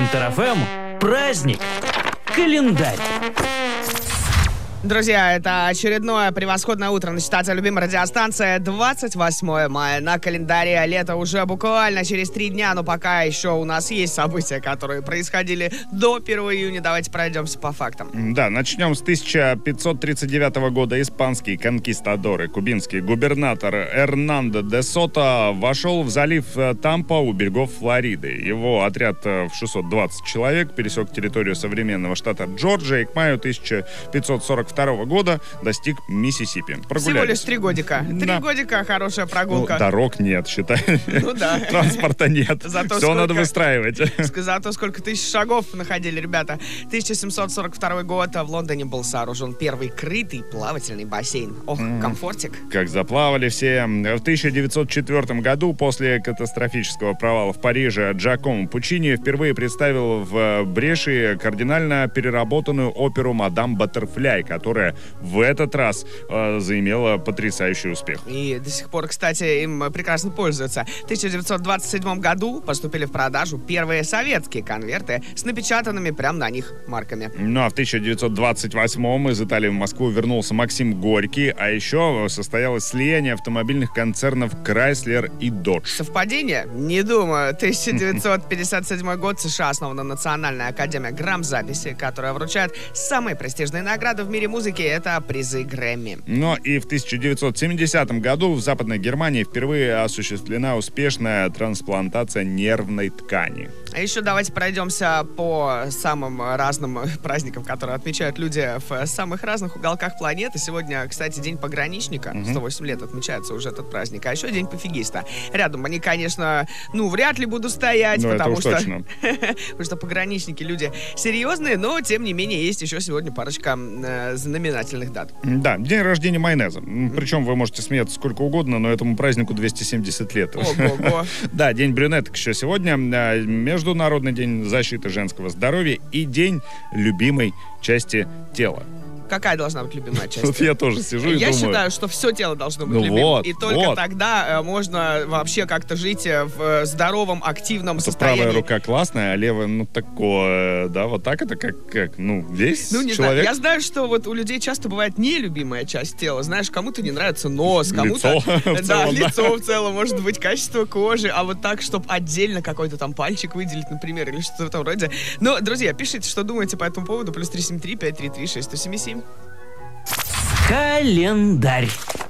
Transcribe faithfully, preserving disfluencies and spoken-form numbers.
Интер-эф эм праздник. Календарь. Друзья, это очередное превосходное утро на частоте любимой радиостанции. двадцать восьмое мая на календаре. Лето уже буквально через три дня, но пока еще у нас есть события, которые происходили до первого июня. Давайте пройдемся по фактам. Да, начнем с тысяча пятьсот тридцать девятого года. Испанский конкистадор и кубинский губернатор Эрнандо де Сото вошел в залив Тампа у берегов Флориды. Его отряд в шестьсот двадцать человек пересек территорию современного штата Джорджия и к маю тысяча пятьсот сорок второго года достиг Миссисипи. Прогулялись. Всего лишь три годика. Три Да. годика, хорошая прогулка. Ну, дорог нет, считай. Ну да. Транспорта нет. Зато Все сколько- надо выстраивать. Зато сколько тысяч шагов находили ребята. тысяча семьсот сорок второй год в Лондоне был сооружен первый крытый плавательный бассейн. Ох, комфортик. Как заплавали все. В тысяча девятьсот четвёртом году, после катастрофического провала в Париже, Джакомо Пуччини впервые представил в Бреши кардинально переработанную оперу «Мадам Баттерфляй», которая в этот раз э, заимела потрясающий успех. И до сих пор, кстати, им прекрасно пользуются. В тысяча девятьсот двадцать седьмом году поступили в продажу первые советские конверты с напечатанными прямо на них марками. Ну а в тысяча девятьсот двадцать восьмом из Италии в Москву вернулся Максим Горький, а еще состоялось слияние автомобильных концернов Chrysler и Dodge. Совпадение? Не думаю. тысяча девятьсот пятьдесят седьмой год, США основана Национальная академия грамзаписи, которая вручает самые престижные награды в мире музыки. Это призы Грэмми. Но и в тысяча девятьсот семидесятом году в Западной Германии впервые осуществлена успешная трансплантация нервной ткани. А еще давайте пройдемся по самым разным праздникам, которые отмечают люди в самых разных уголках планеты. Сегодня, кстати, День пограничника. сто восемь лет отмечается уже этот праздник. А еще День пофигиста. Рядом они, конечно, ну, вряд ли будут стоять, Ну, это потому уж что... точно. Потому что пограничники люди серьезные, но, тем не менее, есть еще сегодня парочка э, знаменательных дат. Да, день рождения майонеза. М, Причем вы можете смеяться сколько угодно, но этому празднику двести семьдесят лет. Ого-го. Да, день брюнеток еще сегодня. А, Международный день защиты женского здоровья и день любимой части тела. Какая должна быть любимая часть? Вот я тоже сижу и Я думаю. считаю, что все тело должно быть Ну любимым. вот, и только вот. тогда э, можно вообще как-то жить э, в э, здоровом, активном что состоянии. правая рука классная, а левая, ну, такое, да, вот так это как, как ну, весь Ну, не знаю. человек. Я знаю, что вот у людей часто бывает нелюбимая часть тела. Знаешь, кому-то не нравится нос, кому-то... Лицо в Да, целом, да. лицо в целом, может быть, качество кожи, а вот так, чтобы отдельно какой-то там пальчик выделить, например, или что-то в этом роде. Но, друзья, пишите, что думаете по этому поводу. Плюс три семь три пять три три шесть сто семь семь. Календарь.